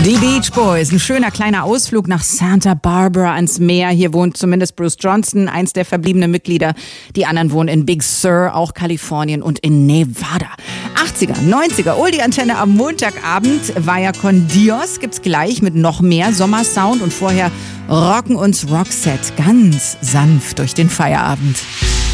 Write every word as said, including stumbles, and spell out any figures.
Die Beach Boys, ein schöner kleiner Ausflug nach Santa Barbara ans Meer. Hier wohnt zumindest Bruce Johnston, eins der verbliebenen Mitglieder. Die anderen wohnen in Big Sur, auch Kalifornien und in Nevada. achtziger, neunziger, Oldie-Antenne am Montagabend. Vaya con Dios gibt's gleich mit noch mehr Sommersound und vorher rocken uns Roxette ganz sanft durch den Feierabend.